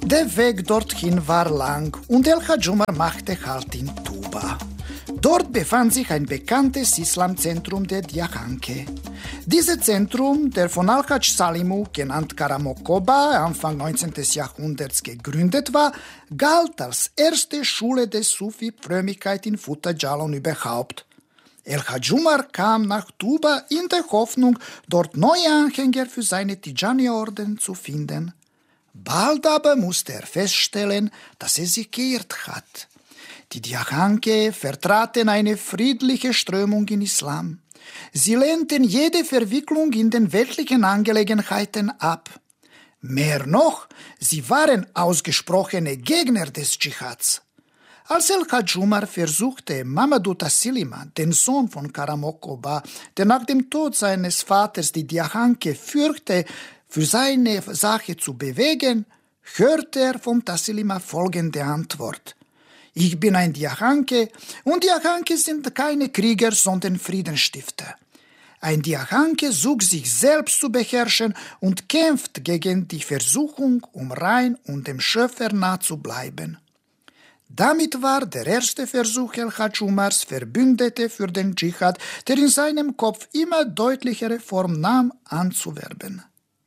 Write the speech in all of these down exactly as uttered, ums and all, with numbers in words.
Der Weg dorthin war lang und El-Hajj Umar machte Halt in Tuba. Dort befand sich ein bekanntes Islamzentrum der Diakhanke. Dieses Zentrum, der von Al-Hajj Salimu, genannt Karamokoba, Anfang neunzehnten. Jahrhunderts gegründet war, galt als erste Schule der Sufi-Frömmigkeit in Fouta Djallon überhaupt. El-Hajj Umar kam nach Tuba in der Hoffnung, dort neue Anhänger für seine Tijani-Orden zu finden. Bald aber musste er feststellen, dass er sich geirrt hat. Die Diakhanke vertraten eine friedliche Strömung in Islam. Sie lehnten jede Verwicklung in den weltlichen Angelegenheiten ab. Mehr noch, sie waren ausgesprochene Gegner des Dschihads. Als El-Hajj Umar versuchte, Mamadou Tassilima, den Sohn von Karamokoba, der nach dem Tod seines Vaters die Diakhanke führte, für seine Sache zu bewegen, hörte er von Tassilima folgende Antwort: Ich bin ein Diakhanke und Diakhanke sind keine Krieger, sondern Friedensstifter. Ein Diakhanke sucht sich selbst zu beherrschen und kämpft gegen die Versuchung, um rein und dem Schöpfer nah zu bleiben. Damit war der erste Versuch El-Hajj Umars, Verbündete für den Dschihad, der in seinem Kopf immer deutlichere Form nahm, anzuwerben.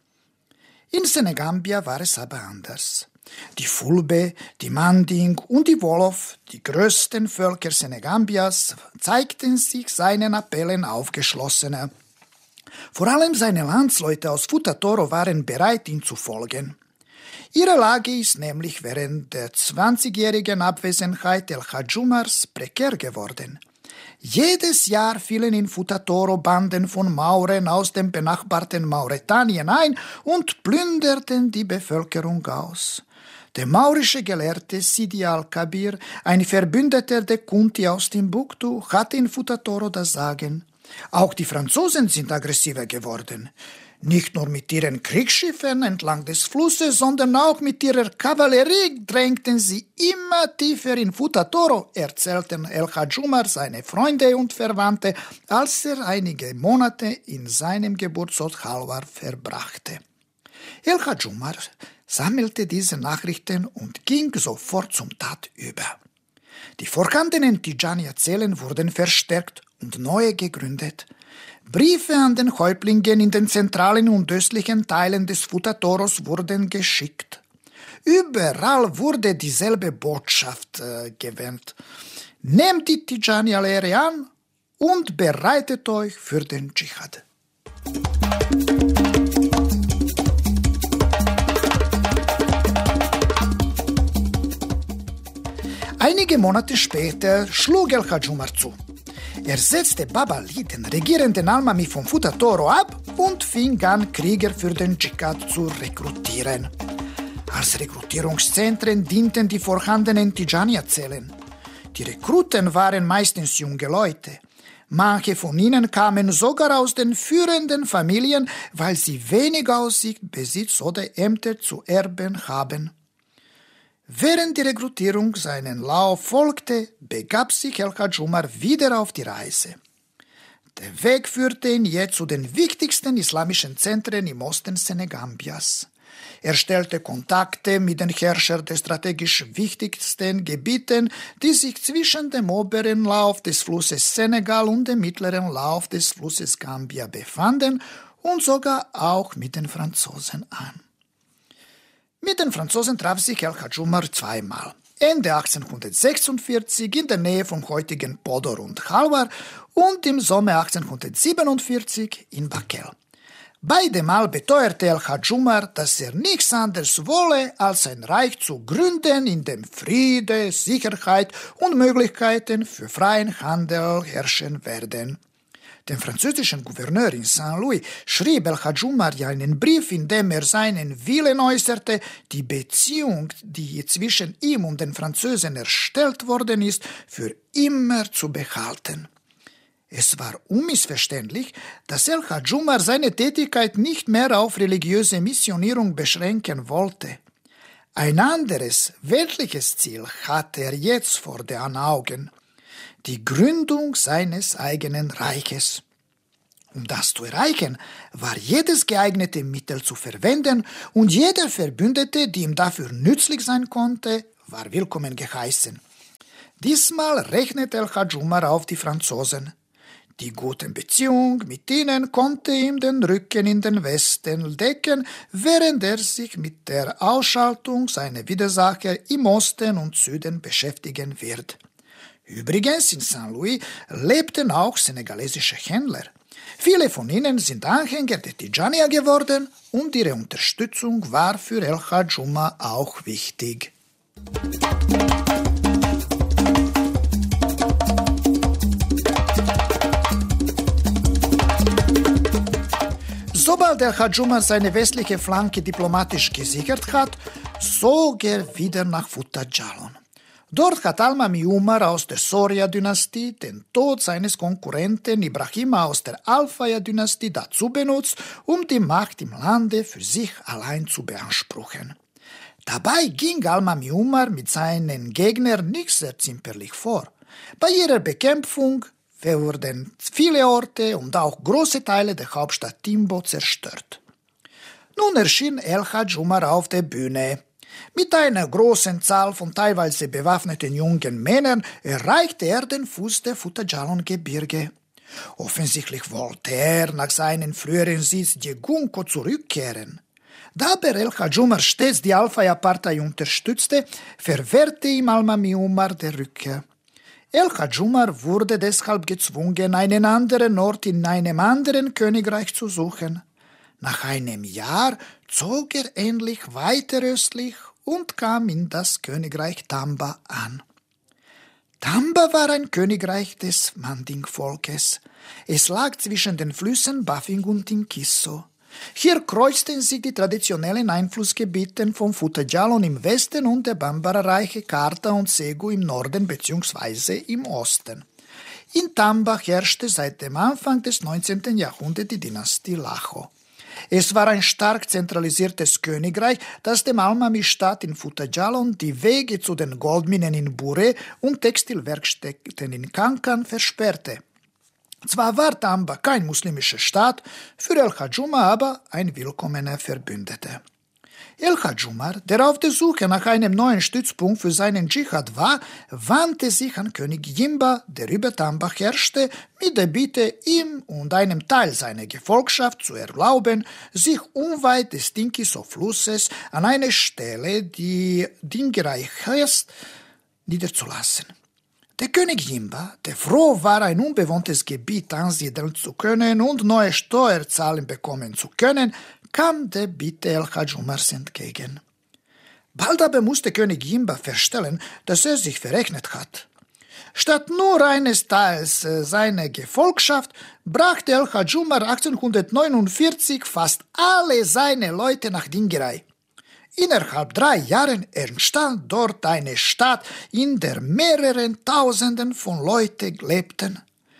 In Senegambia war es aber anders. Die Fulbe, die Manding und die Wolof, die größten Völker Senegambias, zeigten sich seinen Appellen aufgeschlossener. Vor allem seine Landsleute aus Fouta Toro waren bereit, ihm zu folgen. Ihre Lage ist nämlich während der zwanzigjährigen Abwesenheit El-Hajj Umars prekär geworden. Jedes Jahr fielen in Fouta Toro Banden von Mauren aus dem benachbarten Mauretanien ein und plünderten die Bevölkerung aus. Der maurische Gelehrte Sidi al-Kabir, ein Verbündeter der Kunti aus Timbuktu, hatte in Fouta Toro das Sagen. Auch die Franzosen sind aggressiver geworden. Nicht nur mit ihren Kriegsschiffen entlang des Flusses, sondern auch mit ihrer Kavallerie drängten sie immer tiefer in Fouta Toro, erzählten El-Hajj Umar seine Freunde und Verwandte, als er einige Monate in seinem Geburtsort Halwar verbrachte. El-Hajj Umar sammelte diese Nachrichten und ging sofort zum Tat über. Die vorhandenen Tijani-Zellen wurden verstärkt und neue gegründet. Briefe an den Häuptlingen in den zentralen und östlichen Teilen des Fouta Toros wurden geschickt. Überall wurde dieselbe Botschaft äh, gewendet. Nehmt die Tijani-Lehre an und bereitet euch für den Dschihad. Einige Monate später schlug El-Hajj Umar zu. Er setzte Baba Ali, den regierenden Almami von Fouta Toro, ab und fing an, Krieger für den Dschihad zu rekrutieren. Als Rekrutierungszentren dienten die vorhandenen Tijani-Zellen. Die Rekruten waren meistens junge Leute. Manche von ihnen kamen sogar aus den führenden Familien, weil sie wenig Aussicht, Besitz oder Ämter zu erben haben. Während die Rekrutierung seinen Lauf folgte, begab sich El-Hajj Umar wieder auf die Reise. Der Weg führte ihn jetzt zu den wichtigsten islamischen Zentren im Osten Senegambias. Er stellte Kontakte mit den Herrschern der strategisch wichtigsten Gebieten, die sich zwischen dem oberen Lauf des Flusses Senegal und dem mittleren Lauf des Flusses Gambia befanden und sogar auch mit den Franzosen an. Mit den Franzosen traf sich El-Hajj Umar zweimal. Ende achtzehnhundertsechsundvierzig in der Nähe vom heutigen Podor und Halwar und im Sommer achtzehnhundertsiebenundvierzig in Bakel. Beide Mal beteuerte El-Hajj Umar, dass er nichts anderes wolle, als ein Reich zu gründen, in dem Friede, Sicherheit und Möglichkeiten für freien Handel herrschen werden. Dem französischen Gouverneur in Saint-Louis schrieb El-Hajj Umar ja einen Brief, in dem er seinen Willen äußerte, die Beziehung, die zwischen ihm und den Franzosen erstellt worden ist, für immer zu behalten. Es war unmissverständlich, dass El-Hajj Umar seine Tätigkeit nicht mehr auf religiöse Missionierung beschränken wollte. Ein anderes, weltliches Ziel hatte er jetzt vor den Augen: die Gründung seines eigenen Reiches. Um das zu erreichen, war jedes geeignete Mittel zu verwenden und jeder Verbündete, die ihm dafür nützlich sein konnte, war willkommen geheißen. Diesmal rechnet El-Hadj Umar auf die Franzosen. Die gute Beziehung mit ihnen konnte ihm den Rücken in den Westen decken, während er sich mit der Ausschaltung seiner Widersacher im Osten und Süden beschäftigen wird. Übrigens in Saint Louis lebten auch senegalesische Händler. Viele von ihnen sind Anhänger der Tijaniya geworden und ihre Unterstützung war für El-Hadj Umar auch wichtig. Sobald El-Hadj Umar seine westliche Flanke diplomatisch gesichert hat, zog er wieder nach Fouta Djallon. Dort hat Al-Mami Umar aus der Soria-Dynastie den Tod seines Konkurrenten Ibrahima aus der Al-Fayed-Dynastie dazu benutzt, um die Macht im Lande für sich allein zu beanspruchen. Dabei ging Al-Mami Umar mit seinen Gegnern nicht sehr zimperlich vor. Bei ihrer Bekämpfung wurden viele Orte und auch große Teile der Hauptstadt Timbo zerstört. Nun erschien El-Hadj Umar auf der Bühne. Mit einer großen Zahl von teilweise bewaffneten jungen Männern erreichte er den Fuß der Fouta Djallon-Gebirge. Offensichtlich wollte er nach seinem früheren Sitz Djegunko zurückkehren. Da aber El-Hadj Umar stets die Al-Fayed-Partei unterstützte, verwehrte ihm Al-Mami Umar der Rückkehr. El-Hadj Umar wurde deshalb gezwungen, einen anderen Ort in einem anderen Königreich zu suchen. Nach einem Jahr zog er endlich weiter östlich und kam in das Königreich Tamba an. Tamba war ein Königreich des Manding-Volkes. Es lag zwischen den Flüssen Bafing und Tinkisso. Hier kreuzten sich die traditionellen Einflussgebiete von Fouta Djallon im Westen und der Bambara-Reiche Karta und Segu im Norden bzw. im Osten. In Tamba herrschte seit dem Anfang des neunzehnten Jahrhunderts die Dynastie Lacho. Es war ein stark zentralisiertes Königreich, das dem Al-Mami-Staat in Fouta Djallon die Wege zu den Goldminen in Bure und Textilwerkstätten in Kankan versperrte. Zwar war Tamba kein muslimischer Staat, für El-Hadj Umar aber ein willkommener Verbündeter. El-Hadj Umar, der auf der Suche nach einem neuen Stützpunkt für seinen Dschihad war, wandte sich an König Jimba, der über Tamba herrschte, mit der Bitte, ihm und einem Teil seiner Gefolgschaft zu erlauben, sich unweit des Tinkiso-Flusses an einer Stelle, die Dingirai heißt, niederzulassen. Der König Jimba, der froh war, ein unbewohntes Gebiet ansiedeln zu können und neue Steuerzahlen bekommen zu können, kam der Bitte El-Hadj Umars entgegen. Bald aber musste König Jimba feststellen, dass er sich verrechnet hat. Statt nur eines Teils seiner Gefolgschaft brachte El-Hadj Umar achtzehnhundertneunundvierzig fast alle seine Leute nach Dingirai. Innerhalb drei Jahren entstand dort eine Stadt, in der mehrere Tausenden von Leuten lebten.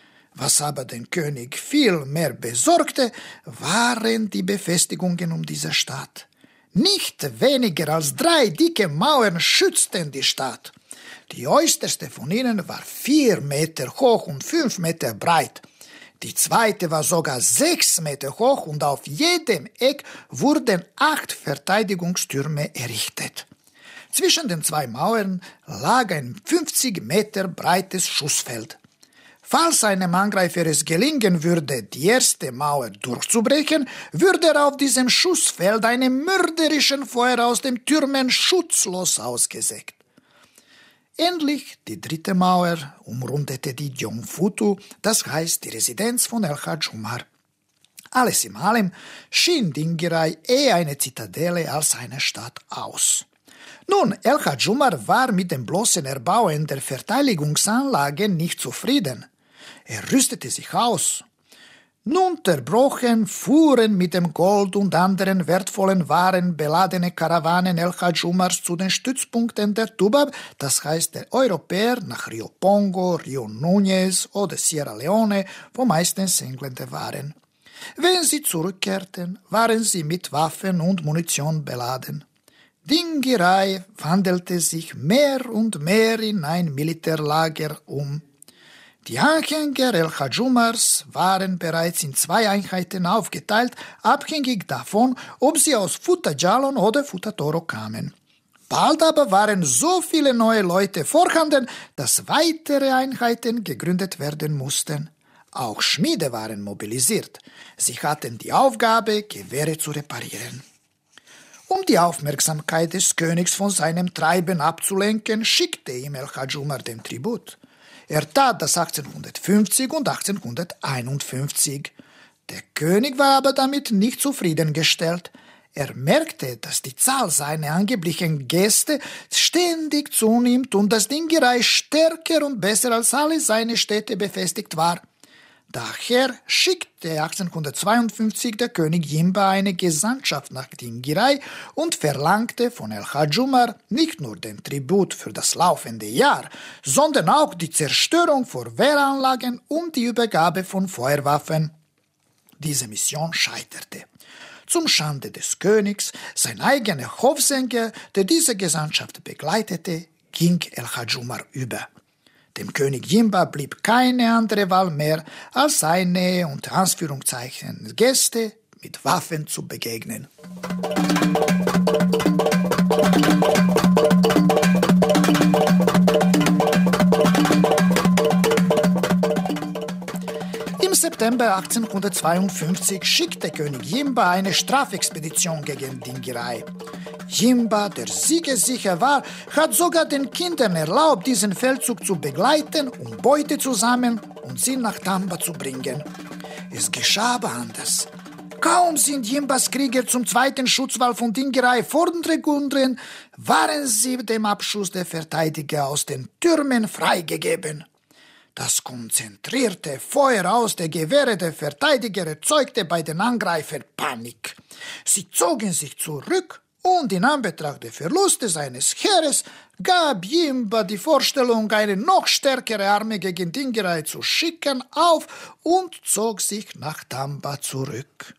Was aber den König viel mehr besorgte, waren die Befestigungen um diese Stadt. Nicht weniger als drei dicke Mauern schützten die Stadt. Die äußerste von ihnen war vier Meter hoch und fünf Meter breit. Die zweite war sogar sechs Meter hoch und auf jedem Eck wurden acht Verteidigungstürme errichtet. Zwischen den zwei Mauern lag ein fünfzig Meter breites Schussfeld. Falls einem Angreifer es gelingen würde, die erste Mauer durchzubrechen, würde er auf diesem Schussfeld einem mörderischen Feuer aus den Türmen schutzlos ausgesägt. Endlich die dritte Mauer umrundete die Djongfutu, das heißt die Residenz von El-Hadj Umar. Alles in allem schien Dingirai eher eine Zitadelle als eine Stadt aus. Nun, El-Hadj Umar war mit dem bloßen Erbauen der Verteidigungsanlagen nicht zufrieden. Er rüstete sich aus. Ununterbrochen fuhren mit dem Gold und anderen wertvollen Waren beladene Karawanen El-Hadj Umars zu den Stützpunkten der Tubab, das heißt der Europäer, nach Rio Pongo, Rio Núñez oder Sierra Leone, wo meistens Engländer waren. Wenn sie zurückkehrten, waren sie mit Waffen und Munition beladen. Dingirai wandelte sich mehr und mehr in ein Militärlager um. Die Anhänger El-Hajj Umars waren bereits in zwei Einheiten aufgeteilt, abhängig davon, ob sie aus Futa Jalon oder Futa Toro kamen. Bald aber waren so viele neue Leute vorhanden, dass weitere Einheiten gegründet werden mussten. Auch Schmiede waren mobilisiert. Sie hatten die Aufgabe, Gewehre zu reparieren. Um die Aufmerksamkeit des Königs von seinem Treiben abzulenken, schickte ihm El-Hajj Umar den Tribut. Er tat das achtzehnhundertfünfzig und achtzehnhunderteinundfünfzig. Der König war aber damit nicht zufriedengestellt. Er merkte, dass die Zahl seiner angeblichen Gäste ständig zunimmt und das Dingerei stärker und besser als alle seine Städte befestigt war. Daher schickte achtzehnhundertzweiundfünfzig der König Jimba eine Gesandtschaft nach Dingirai und verlangte von El-Hajj Umar nicht nur den Tribut für das laufende Jahr, sondern auch die Zerstörung von Wehranlagen und die Übergabe von Feuerwaffen. Diese Mission scheiterte. Zum Schande des Königs, sein eigener Hofsänger, der diese Gesandtschaft begleitete, ging El-Hajj Umar über. Dem König Jimba blieb keine andere Wahl mehr, als seine unter Anführungszeichen Gäste mit Waffen zu begegnen. Im September achtzehnhundertzweiundfünfzig schickte König Jimba eine Strafexpedition gegen Dingirai. Jimba, der siegessicher war, hat sogar den Kindern erlaubt, diesen Feldzug zu begleiten, um Beute zu sammeln und sie nach Tamba zu bringen. Es geschah aber anders. Kaum sind Jimbas Krieger zum zweiten Schutzwall von Dingirai vorgedrungen, waren sie dem Abschuss der Verteidiger aus den Türmen freigegeben. Das konzentrierte Feuer aus der Gewehre der Verteidiger erzeugte bei den Angreifern Panik. Sie zogen sich zurück und in Anbetracht der Verluste seines Heeres gab Jimba die Vorstellung, eine noch stärkere Armee gegen Dingirai zu schicken, auf und zog sich nach Tamba zurück.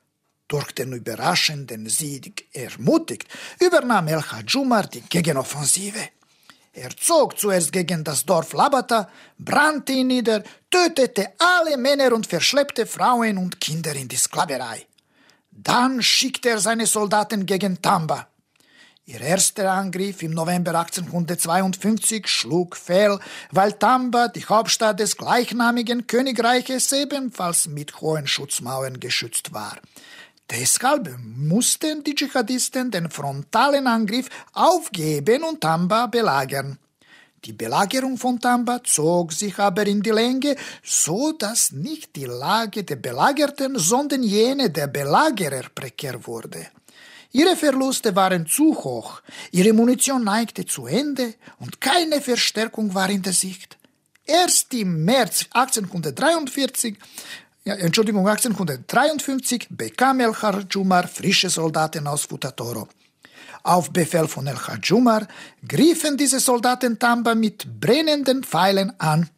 Durch den überraschenden Sieg ermutigt, übernahm El-Hajj Umar die Gegenoffensive. Er zog zuerst gegen das Dorf Labata, brannte ihn nieder, tötete alle Männer und verschleppte Frauen und Kinder in die Sklaverei. Dann schickte er seine Soldaten gegen Tamba. Ihr erster Angriff im November achtzehnhundertzweiundfünfzig schlug fehl, weil Tamba, die Hauptstadt des gleichnamigen Königreiches, ebenfalls mit hohen Schutzmauern geschützt war. Deshalb mussten die Dschihadisten den frontalen Angriff aufgeben und Tamba belagern. Die Belagerung von Tamba zog sich aber in die Länge, so dass nicht die Lage der Belagerten, sondern jene der Belagerer prekär wurde. Ihre Verluste waren zu hoch, ihre Munition neigte zu Ende und keine Verstärkung war in der Sicht. Erst im März achtzehnhundertdreiundvierzig, ja, Entschuldigung, achtzehnhundertdreiundfünfzig bekam El-Hajj Umar frische Soldaten aus Futa Toro. Auf Befehl von El-Hajj Umar griffen diese Soldaten Tamba mit brennenden Pfeilen an.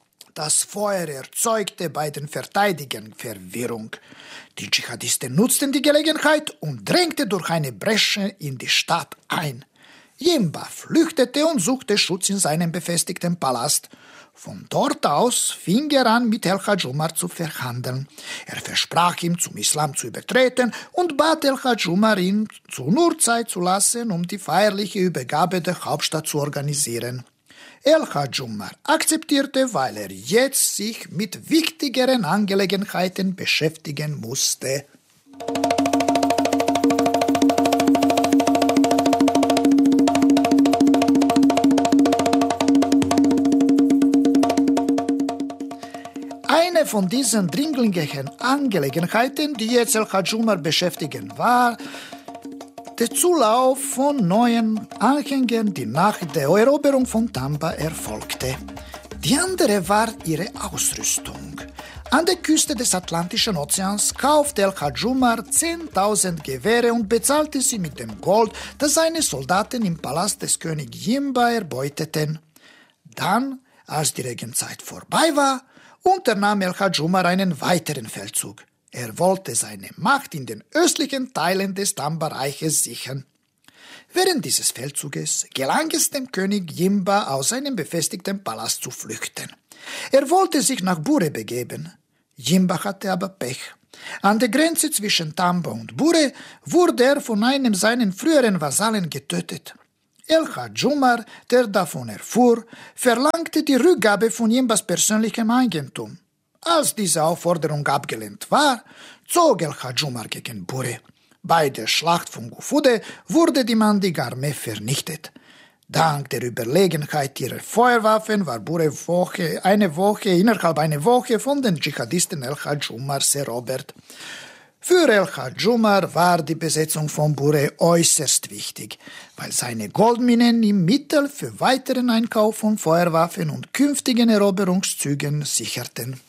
Das Feuer erzeugte bei den Verteidigern Verwirrung. Die Dschihadisten nutzten die Gelegenheit und drängten durch eine Bresche in die Stadt ein. Jimba flüchtete und suchte Schutz in seinem befestigten Palast. Von dort aus fing er an, mit El-Hajj Umar zu verhandeln. Er versprach ihm, zum Islam zu übertreten und bat El-Hajj Umar, ihn zur Nur-Zeit zu lassen, um die feierliche Übergabe der Hauptstadt zu organisieren. El-Hajj Umar akzeptierte, weil er jetzt sich mit wichtigeren Angelegenheiten beschäftigen musste. Eine von diesen dringlichen Angelegenheiten, die jetzt El-Hajj Umar beschäftigen war, der Zulauf von neuen Anhängern, die nach der Eroberung von Tamba erfolgte. Die andere war ihre Ausrüstung. An der Küste des Atlantischen Ozeans kaufte El-Hajj Umar zehntausend Gewehre und bezahlte sie mit dem Gold, das seine Soldaten im Palast des Königs Jimba erbeuteten. Dann, als die Regenzeit vorbei war, unternahm El-Hajj Umar einen weiteren Feldzug. Er wollte seine Macht in den östlichen Teilen des Tamba-Reiches sichern. Während dieses Feldzuges gelang es dem König Jimba, aus seinem befestigten Palast zu flüchten. Er wollte sich nach Bure begeben. Jimba hatte aber Pech. An der Grenze zwischen Tamba und Bure wurde er von einem seiner früheren Vasallen getötet. El-Hadj Umar, der davon erfuhr, verlangte die Rückgabe von Jimbas persönlichem Eigentum. Als diese Aufforderung abgelehnt war, zog El-Hadj Umar gegen Bure. Bei der Schlacht von Gufude wurde die mandige Armee vernichtet. Dank der Überlegenheit ihrer Feuerwaffen war Bure Woche, eine Woche, innerhalb einer Woche von den Dschihadisten El-Hadj Umars erobert. Für El-Hadj Umar war die Besetzung von Bure äußerst wichtig, weil seine Goldminen ihm Mittel für weiteren Einkauf von Feuerwaffen und künftigen Eroberungszügen sicherten.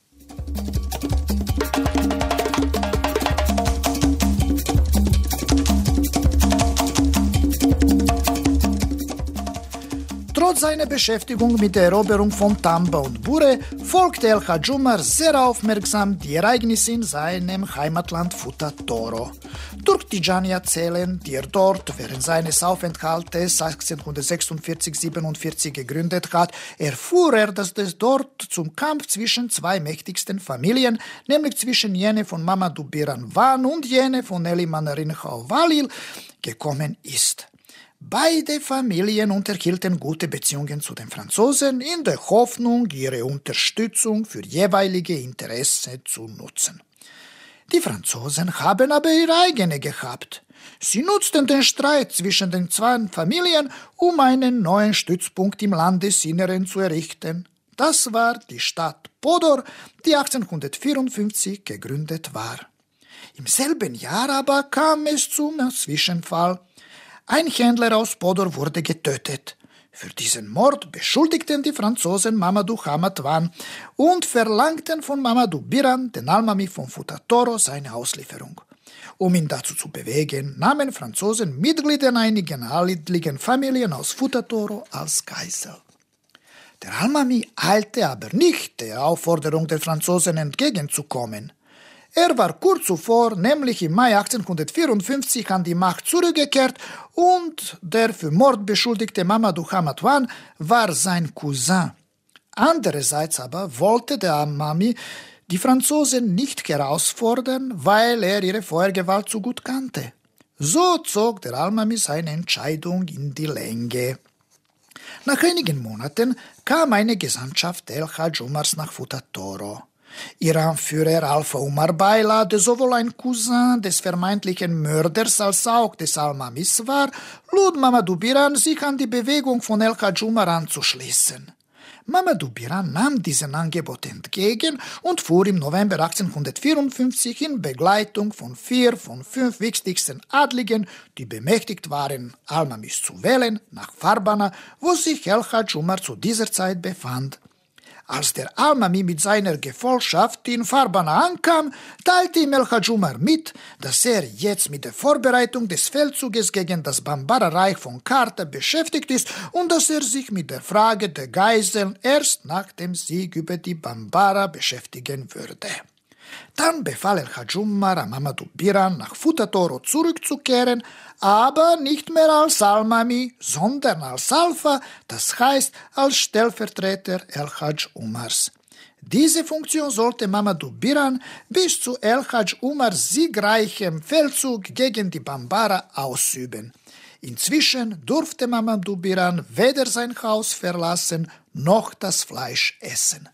Trotz seiner Beschäftigung mit der Eroberung von Tamba und Bure folgte El-Hadj Umar sehr aufmerksam die Ereignisse in seinem Heimatland Futa Toro. Durch Tijani erzählen, die er dort während seines Aufenthaltes achtzehnhundertsechsundvierzig siebenundvierzig gegründet hat, erfuhr er, dass es dort zum Kampf zwischen zwei mächtigsten Familien, nämlich zwischen jene von Mamadou Biran Wan und jene von Eli Manarin Walil, gekommen ist. Beide Familien unterhielten gute Beziehungen zu den Franzosen in der Hoffnung, ihre Unterstützung für jeweilige Interessen zu nutzen. Die Franzosen haben aber ihre eigene gehabt. Sie nutzten den Streit zwischen den zwei Familien, um einen neuen Stützpunkt im Landesinneren zu errichten. Das war die Stadt Podor, die achtzehnhundertvierundfünfzig gegründet war. Im selben Jahr aber kam es zum Zwischenfall. Ein Händler aus Podor wurde getötet. Für diesen Mord beschuldigten die Franzosen Mamadou Hamad Wan und verlangten von Mamadou Biran, den Almami von Futa Toro, seine Auslieferung. Um ihn dazu zu bewegen, nahmen Franzosen Mitglieder einiger adligen Familien aus Futa Toro als Geisel. Der Almami eilte aber nicht, der Aufforderung der Franzosen entgegenzukommen. Er war kurz zuvor, nämlich im Mai achtzehnhundertvierundfünfzig, an die Macht zurückgekehrt und der für Mord beschuldigte Mamadou Hamad Wan war sein Cousin. Andererseits aber wollte der Almami die Franzosen nicht herausfordern, weil er ihre Feuergewalt zu gut kannte. So zog der Almami seine Entscheidung in die Länge. Nach einigen Monaten kam eine Gesandtschaft El-Hadj Umars nach Futa Toro. Ihr Anführer Alpha Umar Baila, der sowohl ein Cousin des vermeintlichen Mörders als auch des Almamis war, lud Mamadou Biran, sich an die Bewegung von El-Hadj Umar anzuschließen. Mamadou Biran nahm diesen Angebot entgegen und fuhr im November achtzehnhundertvierundfünfzig in Begleitung von vier von fünf wichtigsten Adligen, die bemächtigt waren, Almamis zu wählen, nach Farbana, wo sich El-Hadj Umar zu dieser Zeit befand. Als der Almami mit seiner Gefolgschaft in Farbana ankam, teilte ihm El-Hadj Umar mit, dass er jetzt mit der Vorbereitung des Feldzuges gegen das Bambara-Reich von Kartha beschäftigt ist und dass er sich mit der Frage der Geiseln erst nach dem Sieg über die Bambara beschäftigen würde. Dann befahl El-Hadj Umar an Mamadou Biran, nach Futa Toro zurückzukehren, aber nicht mehr als Almami, sondern als Alpha, das heißt als Stellvertreter El-Hadj Umars. Diese Funktion sollte Mamadou Biran bis zu El-Hadj Umars siegreichem Feldzug gegen die Bambara ausüben. Inzwischen durfte Mamadou Biran weder sein Haus verlassen, noch das Fleisch essen.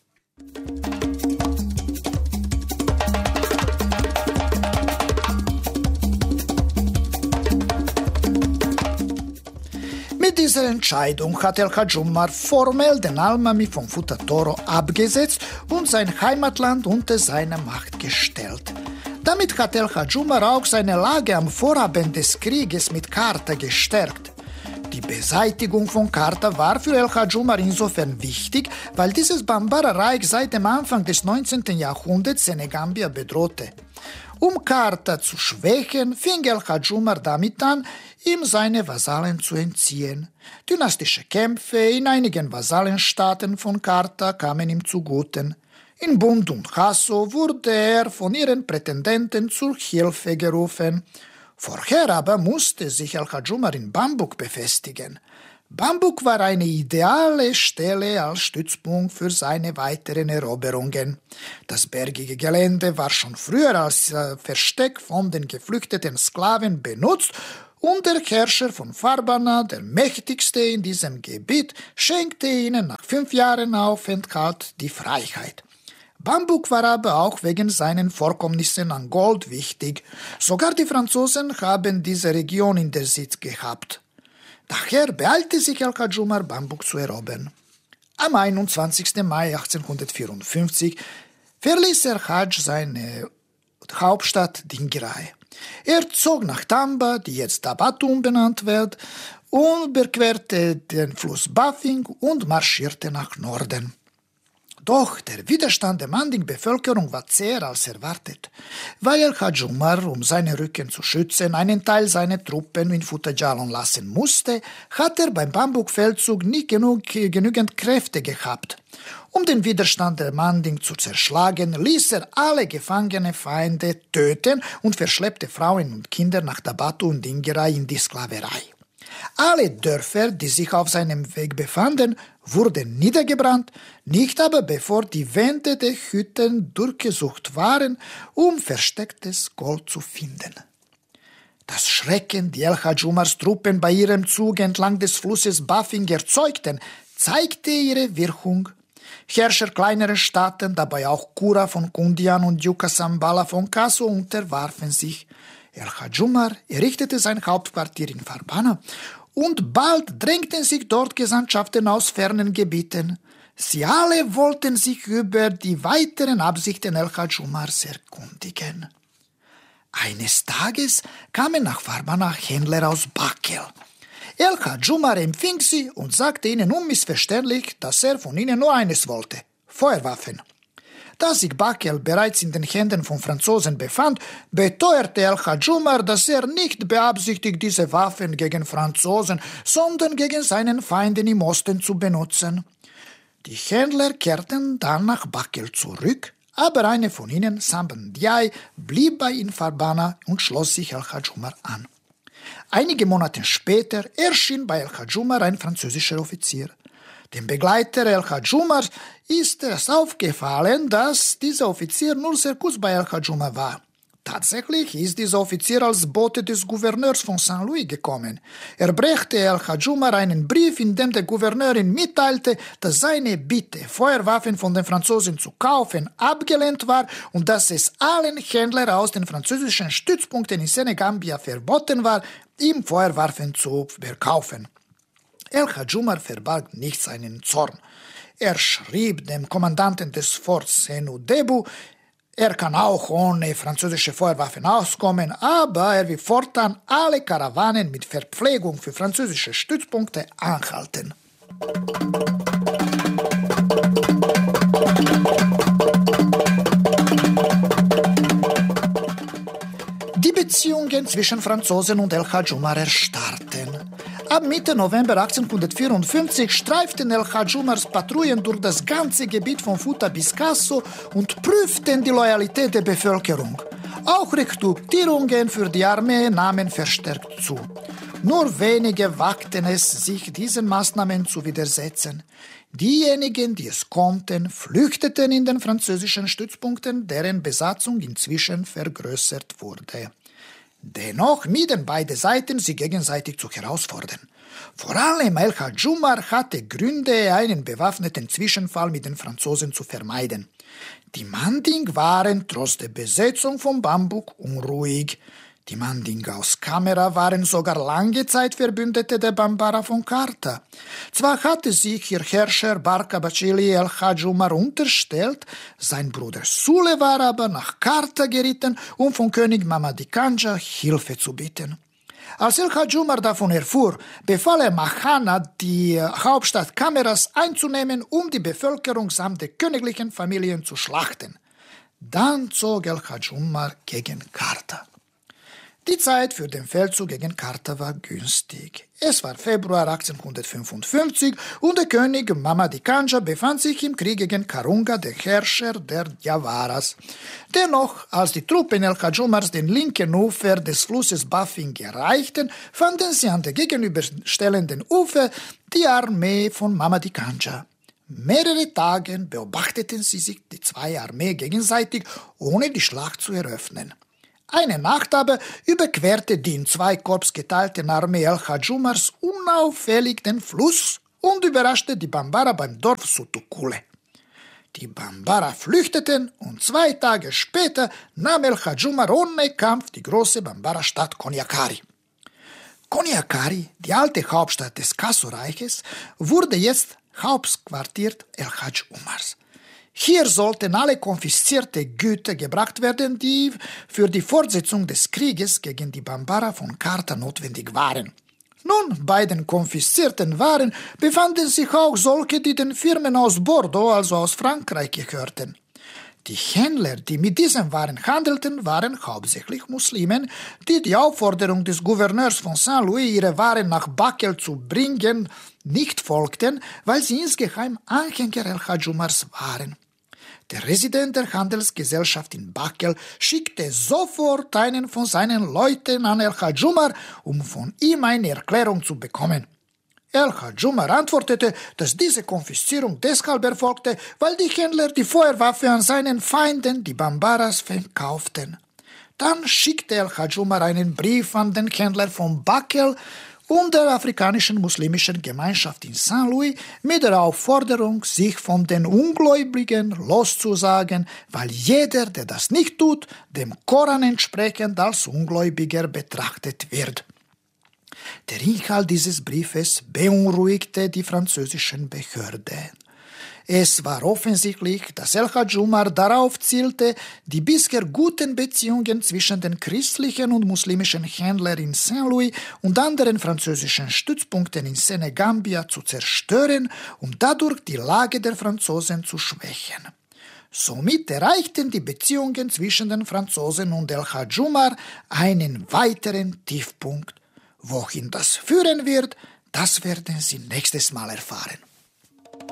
Mit dieser Entscheidung hat El-Hadj Umar formell den Almami von Futa Toro abgesetzt und sein Heimatland unter seine Macht gestellt. Damit hat El-Hadj Umar auch seine Lage am Vorabend des Krieges mit Kartha gestärkt. Die Beseitigung von Kartha war für El-Hadj Umar insofern wichtig, weil dieses Bambara-Reich seit dem Anfang des neunzehnten Jahrhunderts Senegambia bedrohte. Um Kartha zu schwächen, fing El-Hadj Umar damit an, ihm seine Vasallen zu entziehen. Dynastische Kämpfe in einigen Vasallenstaaten von Kartha kamen ihm zugute. In Bund und Hasso wurde er von ihren Prätendenten zur Hilfe gerufen. Vorher aber musste sich Al-Hajj Umar in Bamberg befestigen. Bamberg war eine ideale Stelle als Stützpunkt für seine weiteren Eroberungen. Das bergige Gelände war schon früher als äh, Versteck von den geflüchteten Sklaven benutzt und der Herrscher von Farbanah, der mächtigste in diesem Gebiet, schenkte ihnen nach fünf Jahren Aufenthalt die Freiheit. Bamberg war aber auch wegen seinen Vorkommnissen an Gold wichtig. Sogar die Franzosen haben diese Region in der Sitz gehabt. Daher beeilte sich Al-Hajj Umar, Bamberg zu erobern. Am einundzwanzigsten Mai achtzehnhundertvierundfünfzig verließ Al-Hajj seine Hauptstadt Dingirai. Er zog nach Tamba, die jetzt Tabatu umbenannt wird, und überquerte den Fluss Bafing und marschierte nach Norden. Doch der Widerstand der Manding-Bevölkerung war zäher als erwartet. Weil Al-Hajj Umar, um seinen Rücken zu schützen, einen Teil seiner Truppen in Futajalon lassen musste, hat er beim Bamberg-Feldzug nicht genug, genügend Kräfte gehabt. Um den Widerstand der Manding zu zerschlagen, ließ er alle gefangene Feinde töten und verschleppte Frauen und Kinder nach Tabatu und Dingirai in die Sklaverei. Alle Dörfer, die sich auf seinem Weg befanden, wurden niedergebrannt, nicht aber bevor die Wände der Hütten durchgesucht waren, um verstecktes Gold zu finden. Das Schrecken, die Al-Hajj Umars Truppen bei ihrem Zug entlang des Flusses Bafing erzeugten, zeigte ihre Wirkung. Herrscher kleinerer Staaten, dabei auch Kura von Kundian und Yukasambala von Kaso, unterwarfen sich. Al-Hajj Umar errichtete sein Hauptquartier in Farbanah und bald drängten sich dort Gesandtschaften aus fernen Gebieten. Sie alle wollten sich über die weiteren Absichten Al-Hajj Umars erkundigen. Eines Tages kamen nach Farbanah Händler aus Bakel. Al-Hajj Umar empfing sie und sagte ihnen unmissverständlich, dass er von ihnen nur eines wollte: Feuerwaffen. Da sich Bakel bereits in den Händen von Franzosen befand, beteuerte Al-Hajj Umar, dass er nicht beabsichtigt, diese Waffen gegen Franzosen, sondern gegen seinen Feinden im Osten zu benutzen. Die Händler kehrten dann nach Bakel zurück, aber eine von ihnen, Samban Diay, blieb bei in Farbanah und schloss sich Al-Hajj Umar an. Einige Monate später erschien bei Al-Hajj Umar ein französischer Offizier. Dem Begleiter Al-Hajj Umar ist es aufgefallen, dass dieser Offizier nur sehr kurz bei Al-Hajj Umar war. Tatsächlich ist dieser Offizier als Bote des Gouverneurs von Saint Louis gekommen. Er brächte Al-Hajj Umar einen Brief, in dem der Gouverneur ihm mitteilte, dass seine Bitte, Feuerwaffen von den Franzosen zu kaufen, abgelehnt war und dass es allen Händlern aus den französischen Stützpunkten in Senegambia verboten war, ihm Feuerwaffen zu verkaufen. Al-Hajj Umar verbarg nicht seinen Zorn. Er schrieb dem Kommandanten des Forts Senu Debu, er kann auch ohne französische Feuerwaffen auskommen, aber er will fortan alle Karawanen mit Verpflegung für französische Stützpunkte anhalten. Die Beziehungen zwischen Franzosen und Al-Hajj Umar erstarrten. Ab Mitte November achtzehnhundertvierundfünfzig streiften Al-Hajj Umars Patrouillen durch das ganze Gebiet von Futa bis Kasso und prüften die Loyalität der Bevölkerung. Auch Rekrutierungen für die Armee nahmen verstärkt zu. Nur wenige wagten es, sich diesen Maßnahmen zu widersetzen. Diejenigen, die es konnten, flüchteten in den französischen Stützpunkten, deren Besatzung inzwischen vergrößert wurde. Dennoch mieden beide Seiten, sie gegenseitig zu herausfordern. Vor allem Al-Hajj Umar hatte Gründe, einen bewaffneten Zwischenfall mit den Franzosen zu vermeiden. Die Manding waren trotz der Besetzung von Bamberg unruhig. Die Manding aus Kamera waren sogar lange Zeit Verbündete der Bambara von Karta. Zwar hatte sich ihr Herrscher Barka Bachili Al-Hajj Umar unterstellt, sein Bruder Sule war aber nach Karta geritten, um von König Mamadi Kanja Hilfe zu bitten. Als Al-Hajj Umar davon erfuhr, befahl er Mahana, die Hauptstadt Kameras einzunehmen, um die Bevölkerung samt der königlichen Familien zu schlachten. Dann zog Al-Hajj Umar gegen Karta. Die Zeit für den Feldzug gegen Kartha war günstig. Es war Februar achtzehnhundertfünfundfünfzig und der König Mamadi Kanja befand sich im Krieg gegen Karunga, den Herrscher der Javaras. Dennoch, als die Truppen El-Hadj Umars den linken Ufer des Flusses Bafing erreichten, fanden sie an der gegenüberstellenden Ufer die Armee von Mamadi Kanja. Mehrere Tage beobachteten sie sich die zwei Armeen gegenseitig, ohne die Schlacht zu eröffnen. Eine Nacht aber überquerte die in zwei Korps geteilten Armee El-Hadj Umars unauffällig den Fluss und überraschte die Bambara beim Dorf Sutukule. Die Bambara flüchteten und zwei Tage später nahm El-Hadj Umar ohne Kampf die große Bambara-Stadt Koniakari. Koniakari, die alte Hauptstadt des Kasso-Reiches, wurde jetzt Hauptquartier El-Hadj Umars. Hier sollten alle konfiszierte Güter gebracht werden, die für die Fortsetzung des Krieges gegen die Bambara von Kartha notwendig waren. Nun, bei den konfiszierten Waren befanden sich auch solche, die den Firmen aus Bordeaux, also aus Frankreich, gehörten. Die Händler, die mit diesen Waren handelten, waren hauptsächlich Muslimen, die die Aufforderung des Gouverneurs von Saint-Louis, ihre Waren nach Bakel zu bringen, nicht folgten, weil sie insgeheim Anhänger El-Hadj Umars waren. Der Resident der Handelsgesellschaft in Bakel schickte sofort einen von seinen Leuten an El-Hadj Umar, um von ihm eine Erklärung zu bekommen. El-Hadj Umar antwortete, dass diese Konfiszierung deshalb erfolgte, weil die Händler die Feuerwaffe an seinen Feinden, die Bambaras, verkauften. Dann schickte El-Hadj Umar einen Brief an den Händler von Bakel und der afrikanischen muslimischen Gemeinschaft in Saint-Louis mit der Aufforderung, sich von den Ungläubigen loszusagen, weil jeder, der das nicht tut, dem Koran entsprechend als Ungläubiger betrachtet wird. Der Inhalt dieses Briefes beunruhigte die französischen Behörden. Es war offensichtlich, dass El-Hadj Umar darauf zielte, die bisher guten Beziehungen zwischen den christlichen und muslimischen Händlern in Saint-Louis und anderen französischen Stützpunkten in Senegambia zu zerstören, um dadurch die Lage der Franzosen zu schwächen. Somit erreichten die Beziehungen zwischen den Franzosen und El-Hadj Umar einen weiteren Tiefpunkt. Wohin das führen wird, das werden Sie nächstes Mal erfahren.